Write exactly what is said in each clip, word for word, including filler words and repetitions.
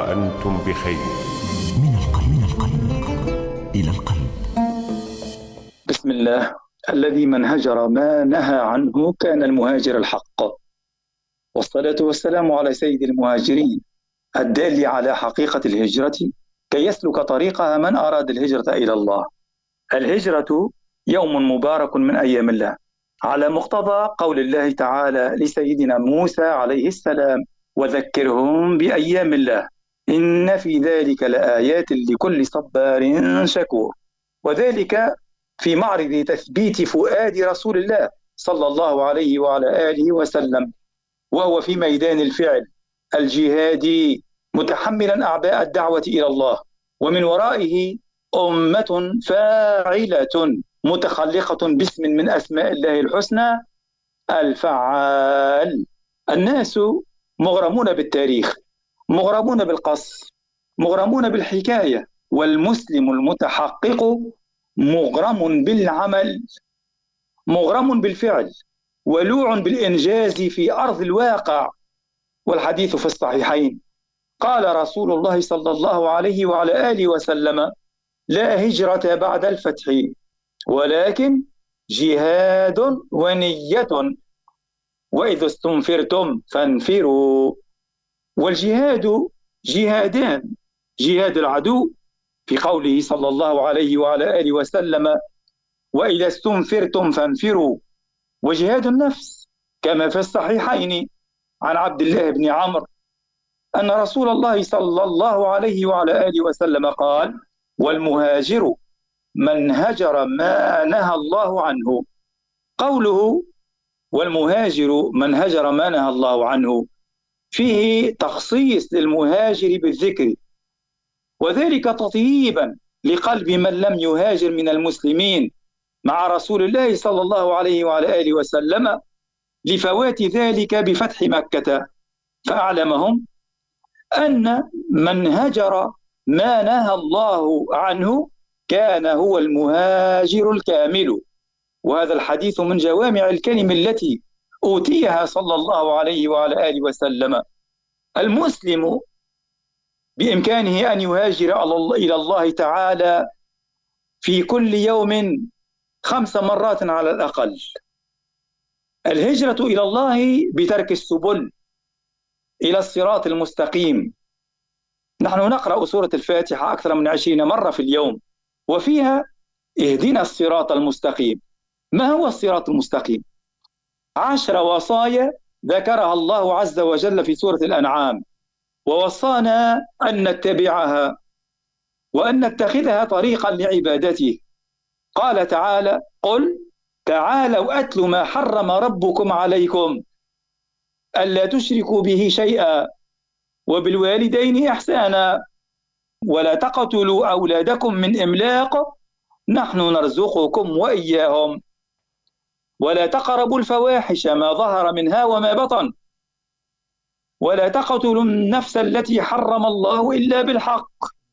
وأنتم بخير. من القلب من القلب إلى القلب. بسم الله. الذي من هجر ما نهى عنه كان المهاجر الحق، والصلاة والسلام على سيد المهاجرين الدال على حقيقة الهجرة كي يسلك طريقها من أراد الهجرة إلى الله. الهجرة يوم مبارك من أيام الله، على مقتضى قول الله تعالى لسيدنا موسى عليه السلام: وذكرهم بأيام الله إن في ذلك لآيات لكل صبار شكور. وذلك في معرض تثبيت فؤاد رسول الله صلى الله عليه وعلى آله وسلم، وهو في ميدان الفعل الجهادي متحملا أعباء الدعوة إلى الله، ومن ورائه أمة فاعلة متخلقة باسم من أسماء الله الحسنى الفعال. الناس مغرمون بالتاريخ، مغرمون بالقص، مغرمون بالحكاية، والمسلم المتحقق مغرم بالعمل، مغرم بالفعل، ولوع بالإنجاز في أرض الواقع. والحديث في الصحيحين قال رسول الله صلى الله عليه وعلى آله وسلم: لا هجرة بعد الفتح ولكن جهاد ونية، وإذا استنفرتم فانفروا. والجهاد جهادان: جهاد العدو في قوله صلى الله عليه وعلى آله وسلم: وإذا استنفرتم فانفروا، وجهاد النفس كما في الصحيحين عن عبد الله بن عمرو أن رسول الله صلى الله عليه وعلى آله وسلم قال: والمهاجر من هجر ما نهى الله عنه. قوله والمهاجر من هجر ما نهى الله عنه فيه تخصيص للمهاجر بالذكر، وذلك تطييبا لقلب من لم يهاجر من المسلمين مع رسول الله صلى الله عليه وعلى آله وسلم لفوات ذلك بفتح مكة، فأعلمهم أن من هجر ما نهى الله عنه كان هو المهاجر الكامل. وهذا الحديث من جوامع الكلم التي أوتيها صلى الله عليه وعلى آله وسلم. المسلم بإمكانه أن يهاجر إلى الله تعالى في كل يوم خمس مرات على الأقل. الهجرة إلى الله بترك السبل إلى الصراط المستقيم. نحن نقرأ سورة الفاتحة أكثر من عشرين مرة في اليوم، وفيها اهدنا الصراط المستقيم. ما هو الصراط المستقيم؟ عشر وصايا ذكرها الله عز وجل في سورة الأنعام، ووصانا أن نتبعها وأن نتخذها طريقا لعبادته. قال تعالى: قل تعالوا أتل ما حرم ربكم عليكم ألا تشركوا به شيئا وبالوالدين إحسانا ولا تقتلوا أولادكم من إملاق نحن نرزقكم وإياهم ولا تقربوا الفواحش ما ظهر منها وما بطن ولا تقتلوا النفس التي حرم الله إلا بالحق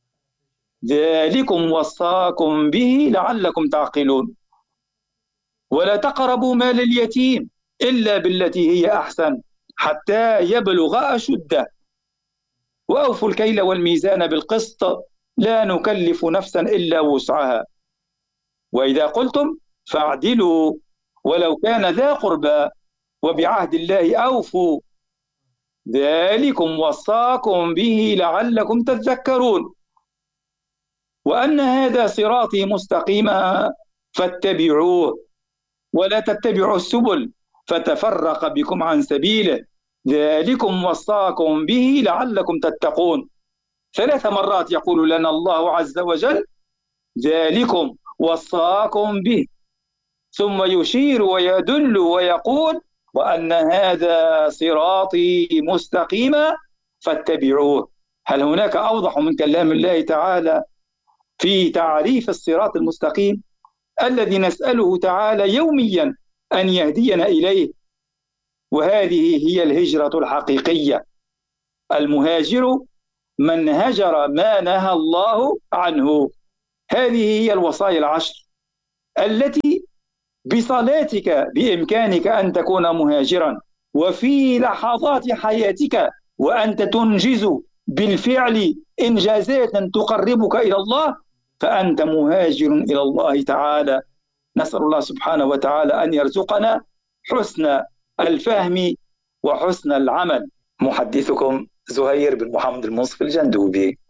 ذلكم وصاكم به لعلكم تعقلون ولا تقربوا مال اليتيم إلا بالتي هي أحسن حتى يبلغ أشده وأوفوا الكيل والميزان بالقسط لا نكلف نفسا إلا وسعها وإذا قلتم فاعدلوا ولو كان ذا قربى وبعهد الله أوفوا ذلكم وصاكم به لعلكم تذكرون وأن هذا صراطي مستقيما فاتبعوه ولا تتبعوا السبل فتفرق بكم عن سبيله ذلكم وصاكم به لعلكم تتقون. ثلاث مرات يقول لنا الله عز وجل ذلكم وصاكم به، ثم يشير ويدل ويقول وأن هذا صراطي مستقيما فاتبعوه. هل هناك أوضح من كلام الله تعالى في تعريف الصراط المستقيم الذي نسأله تعالى يوميا أن يهدينا إليه؟ وهذه هي الهجرة الحقيقية. المهاجر من هجر ما نهى الله عنه. هذه هي الوصايا العشر التي بصلاتك بإمكانك أن تكون مهاجرا، وفي لحظات حياتك وأنت تنجز بالفعل إنجازات تقربك إلى الله فأنت مهاجر إلى الله تعالى. نسأل الله سبحانه وتعالى أن يرزقنا حسن الفهم وحسن العمل. محدثكم زهير بن محمد المنصف الجندوبي.